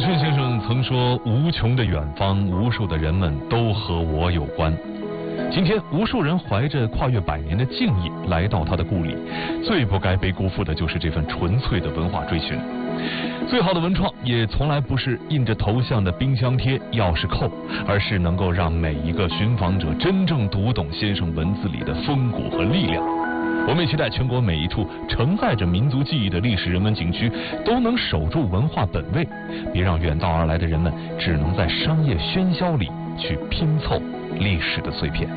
逊先生曾说：“无穷的远方，无数的人们都和我有关。”今天，无数人怀着跨越100年的敬意来到他的故里，最不该被辜负的就是这份纯粹的文化追寻。最好的文创也从来不是印着头像的冰箱贴、钥匙扣，而是能够让每一个寻访者真正读懂先生文字里的风骨和力量。我们也期待全国每一处承载着民族记忆的历史人文景区都能守住文化本位，别让远道而来的人们只能在商业喧嚣里去拼凑历史的碎片。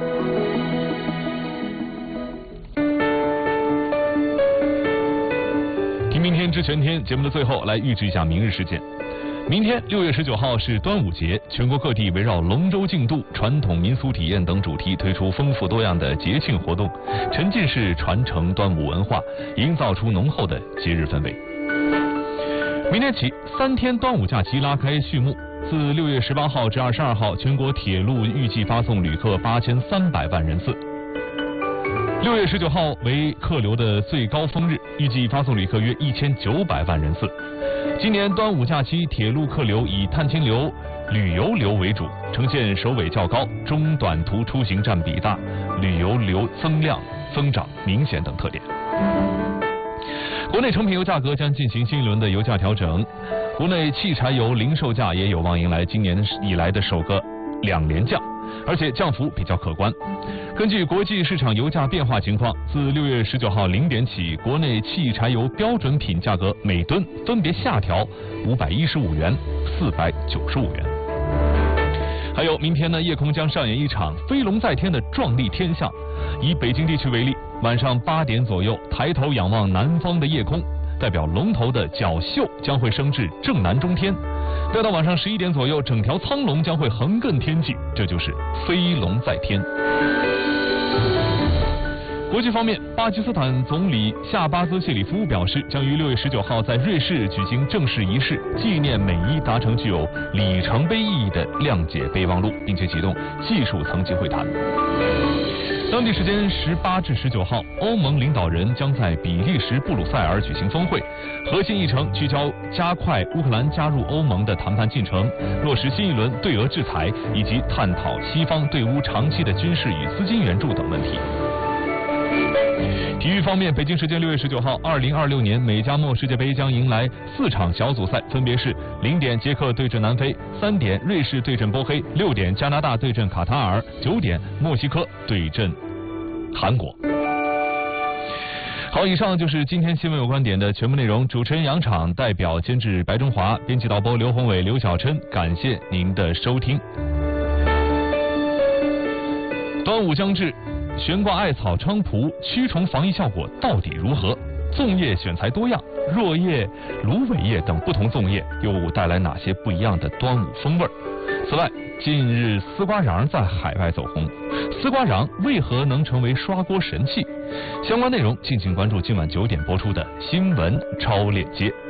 听明天知全天节目的最后，来预知一下明日事件。明天6月19号是端午节，全国各地围绕龙舟竞渡、传统民俗体验等主题推出丰富多样的节庆活动，沉浸式传承端午文化，营造出浓厚的节日氛围。明天起3天端午假期拉开序幕，自6月18号至22号，全国铁路预计发送旅客8300万人次。6月19号为客流的最高峰日，预计发送旅客约1900万人次。今年端午假期铁路客流以探亲流、旅游流为主，呈现首尾较高、中短途出行占比大、旅游流增长明显等特点。国内成品油价格将进行新一轮的油价调整，国内汽柴油零售价也有望迎来今年以来的首个2连降，而且降幅比较可观。根据国际市场油价变化情况，自6月19号0点起，国内汽柴油标准品价格每吨分别下调515元、495元。还有明天呢，夜空将上演一场飞龙在天的壮丽天象。以北京地区为例，晚上8点左右，抬头仰望南方的夜空，代表龙头的角宿将会升至正南中天。待到晚上11点左右，整条苍龙将会横亘天际，这就是飞龙在天。国际方面，巴基斯坦总理夏巴兹谢里夫表示，将于6月19号在瑞士举行正式仪式，纪念美伊达成具有里程碑意义的谅解备忘录，并且启动技术层级会谈。当地时间18至19号，欧盟领导人将在比利时布鲁塞尔举行峰会，核心议程聚焦加快乌克兰加入欧盟的谈判进程，落实新一轮对俄制裁，以及探讨西方对乌长期的军事与资金援助等问题。体育方面，北京时间6月19号，2026年美加墨世界杯将迎来4场小组赛，分别是0点捷克对阵南非，3点瑞士对阵波黑，6点加拿大对阵卡塔尔，9点墨西哥对阵韩国。好，以上就是今天新闻有观点的全部内容。主持人杨昶，代表监制白中华，编辑导播刘宏伟、刘小琛，感谢您的收听。端午将至，悬挂艾草菖蒲，驱虫防疫效果到底如何？粽叶选材多样，箬叶、芦苇叶等不同粽叶又带来哪些不一样的端午风味？此外，近日丝瓜瓤在海外走红，丝瓜瓤为何能成为刷锅神器？相关内容敬请关注今晚9点播出的新闻超链接。